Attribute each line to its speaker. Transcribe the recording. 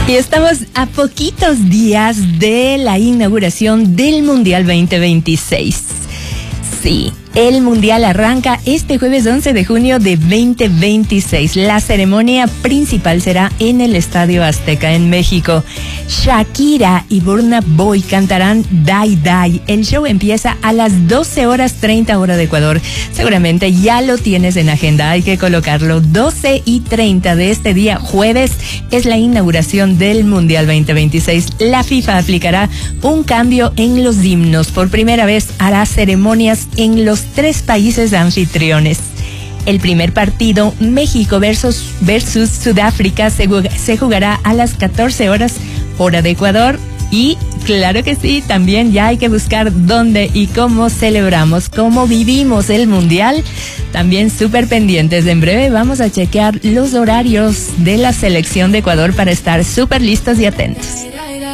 Speaker 1: Y estamos a poquitos días de la inauguración del Mundial 2026. Sí, el Mundial arranca este jueves 11 de junio de 2026. La ceremonia principal será en el Estadio Azteca en México. Shakira y Burna Boy cantarán Die Die. El show empieza a las 12:30 hora de Ecuador. Seguramente ya lo tienes en agenda, hay que colocarlo. 12:30 de este día, jueves, es la inauguración del Mundial 2026. La FIFA aplicará un cambio en los himnos. Por primera vez hará ceremonias en los 3 países anfitriones. El primer partido, México versus Sudáfrica, se jugará a las 14 horas, hora de Ecuador. Y claro que sí, también ya hay que buscar dónde y cómo celebramos, cómo vivimos el Mundial. También súper pendientes. En breve vamos a chequear los horarios de la selección de Ecuador para estar súper listos y atentos.